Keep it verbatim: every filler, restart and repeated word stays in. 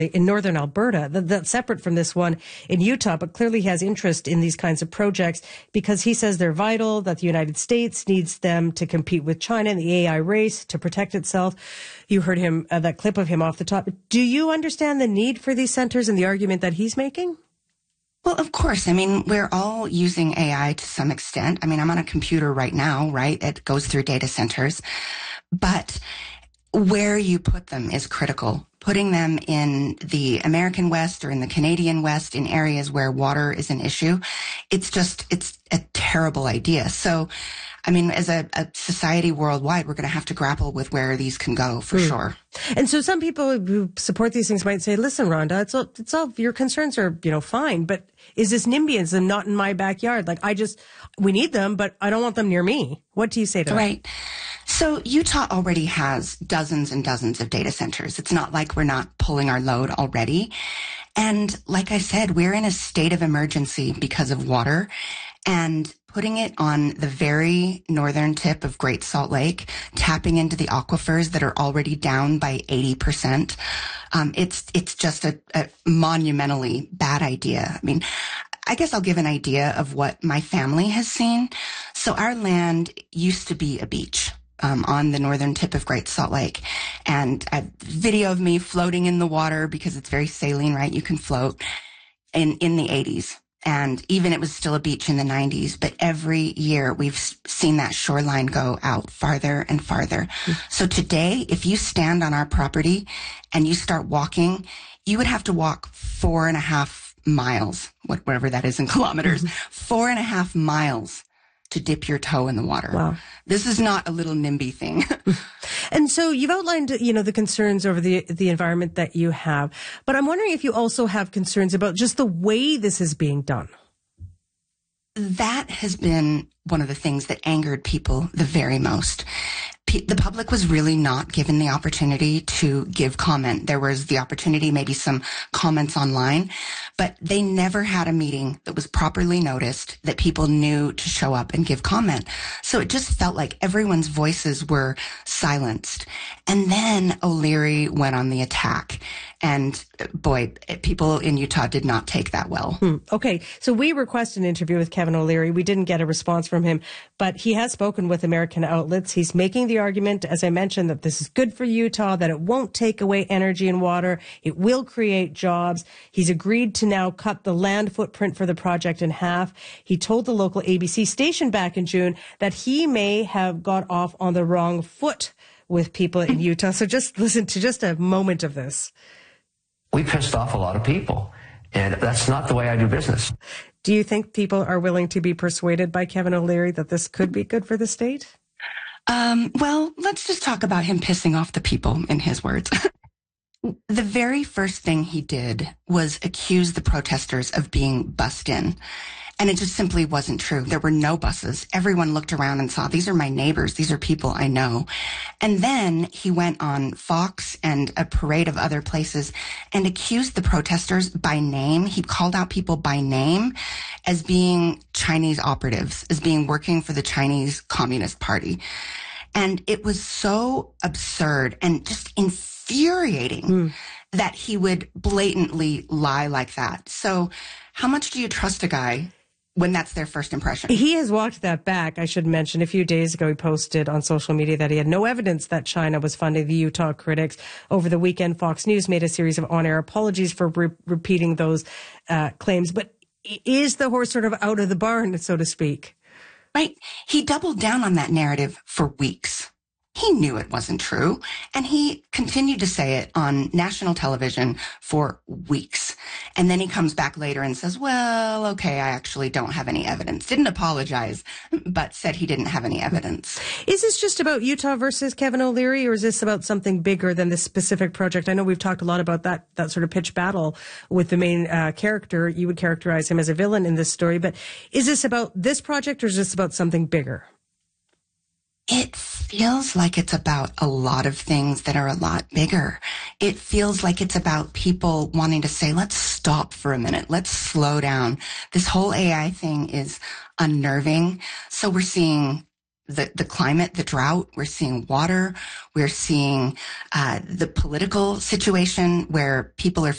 in northern Alberta, that, that's separate from this one in Utah, but clearly has interest in these kinds of projects because he says they're vital, that the United States needs them to compete with China in the A I race to protect itself. You heard him, uh, that clip of him off the top. Do you understand the need for these centers and the argument that he's making? Well, of course. I mean, we're all using A I to some extent. I mean, I'm on a computer right now, right? It goes through data centers. But where you put them is critical. Putting them in the American West or in the Canadian West in areas where water is an issue, it's just, it's a terrible idea. So, I mean, as a, a society worldwide, we're going to have to grapple with where these can go for mm. sure. And so some people who support these things might say, listen, Rhonda, it's all, it's all, your concerns are, you know, fine, but is this NIMBYism not in my backyard? Like, I just, we need them, but I don't want them near me. What do you say to right. that? So Utah already has dozens and dozens of data centers. It's not like we're not pulling our load already. And like I said, we're in a state of emergency because of water, and putting it on the very northern tip of Great Salt Lake, tapping into the aquifers that are already down by eighty percent. Um, it's, it's just a, a monumentally bad idea. I mean, I guess I'll give an idea of what my family has seen. So our land used to be a beach. Um, on the northern tip of Great Salt Lake. And a video of me floating in the water because it's very saline, right? You can float in, in the eighties. And even it was still a beach in the nineties. But every year we've seen that shoreline go out farther and farther. Mm-hmm. So today, if you stand on our property and you start walking, you would have to walk four and a half miles, whatever that is in kilometers, mm-hmm. four and a half miles to dip your toe in the water. Wow. This is not a little NIMBY thing. And so you've outlined, you know, the concerns over the the environment that you have, but I'm wondering if you also have concerns about just the way this is being done. That has been one of the things that angered people the very most. The public was really not given the opportunity to give comment. There was the opportunity, maybe some comments online, but they never had a meeting that was properly noticed that people knew to show up and give comment. So it just felt like everyone's voices were silenced. And then O'Leary went on the attack. And boy, people in Utah did not take that well. Hmm. Okay. So we requested an interview with Kevin O'Leary. We didn't get a response from him, but he has spoken with American outlets. He's making the argument, as I mentioned, that this is good for Utah, that it won't take away energy and water. It will create jobs. He's agreed to now cut the land footprint for the project in half. He told the local A B C station back in June that he may have got off on the wrong foot with people in Utah. So just listen to just a moment of this. We pissed off a lot of people, and that's not the way I do business. Do you think people are willing to be persuaded by Kevin O'Leary that this could be good for the state? Um, well, let's just talk about him pissing off the people, in his words. The very first thing he did was accuse the protesters of being bussed in. And it just simply wasn't true. There were no buses. Everyone looked around and saw, these are my neighbors. These are people I know. And then he went on Fox and a parade of other places and accused the protesters by name. He called out people by name as being Chinese operatives, as being working for the Chinese Communist Party. And it was so absurd and just infuriating mm. that he would blatantly lie like that. So how much do you trust a guy when that's their first impression? He has walked that back. I should mention a few days ago, he posted on social media that he had no evidence that China was funding the Utah critics. Over the weekend, Fox News made a series of on-air apologies for re- repeating those uh, claims. But is the horse sort of out of the barn, so to speak? Right. He doubled down on that narrative for weeks. He knew it wasn't true, and he continued to say it on national television for weeks. And then he comes back later and says, well, okay, I actually don't have any evidence. Didn't apologize, but said he didn't have any evidence. Is this just about Utah versus Kevin O'Leary, or is this about something bigger than this specific project? I know we've talked a lot about that, that sort of pitched battle with the main uh, character. You would characterize him as a villain in this story, but is this about this project, or is this about something bigger? It feels like it's about a lot of things that are a lot bigger. It feels like it's about people wanting to say, let's stop for a minute. Let's slow down. This whole A I thing is unnerving. So we're seeing the, the climate, the drought. We're seeing water. We're seeing uh, the political situation where people are